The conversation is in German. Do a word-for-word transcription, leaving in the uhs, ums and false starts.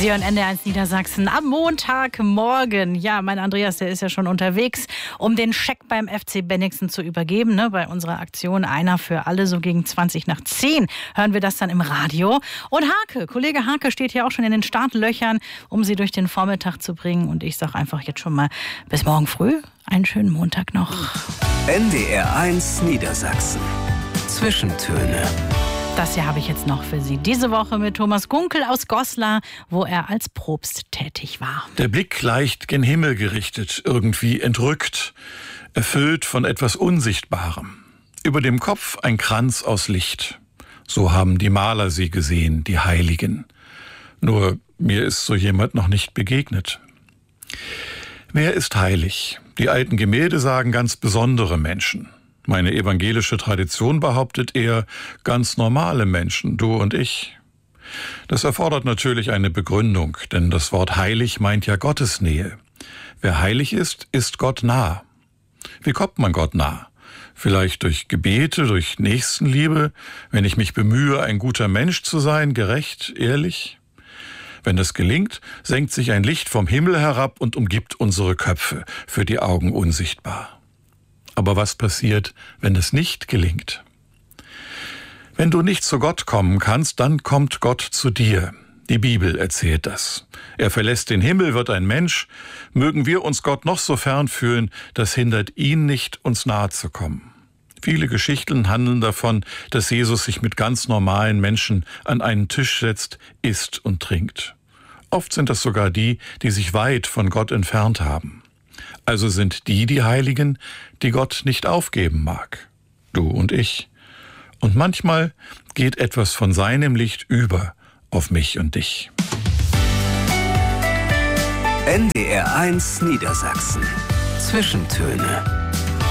Sie hören N D R eins Niedersachsen am Montagmorgen. Ja, mein Andreas, der ist ja schon unterwegs, um den Scheck beim F C Bennigsen zu übergeben. Ne? Bei unserer Aktion Einer für alle, so gegen zwanzig nach zehn hören wir das dann im Radio. Und Hake, Kollege Hake steht hier auch schon in den Startlöchern, um Sie durch den Vormittag zu bringen. Und ich sage einfach jetzt schon mal bis morgen früh. Einen schönen Montag noch. N D R eins Niedersachsen. Zwischentöne. Das hier habe ich jetzt noch für Sie. Diese Woche mit Thomas Gunkel aus Goslar, wo er als Propst tätig war. Der Blick leicht gen Himmel gerichtet, irgendwie entrückt, erfüllt von etwas Unsichtbarem. Über dem Kopf ein Kranz aus Licht. So haben die Maler sie gesehen, die Heiligen. Nur mir ist so jemand noch nicht begegnet. Wer ist heilig? Die alten Gemälde sagen ganz besondere Menschen. Meine evangelische Tradition behauptet eher ganz normale Menschen, du und ich. Das erfordert natürlich eine Begründung, denn das Wort heilig meint ja Gottesnähe. Wer heilig ist, ist Gott nah. Wie kommt man Gott nah? Vielleicht durch Gebete, durch Nächstenliebe, wenn ich mich bemühe, ein guter Mensch zu sein, gerecht, ehrlich? Wenn das gelingt, senkt sich ein Licht vom Himmel herab und umgibt unsere Köpfe, für die Augen unsichtbar. Aber was passiert, wenn es nicht gelingt? Wenn du nicht zu Gott kommen kannst, dann kommt Gott zu dir. Die Bibel erzählt das. Er verlässt den Himmel, wird ein Mensch. Mögen wir uns Gott noch so fern fühlen, das hindert ihn nicht, uns nahe zu kommen. Viele Geschichten handeln davon, dass Jesus sich mit ganz normalen Menschen an einen Tisch setzt, isst und trinkt. Oft sind das sogar die, die sich weit von Gott entfernt haben. Also sind die die Heiligen, die Gott nicht aufgeben mag. Du und ich. Und manchmal geht etwas von seinem Licht über auf mich und dich. N D R eins Niedersachsen. Zwischentöne.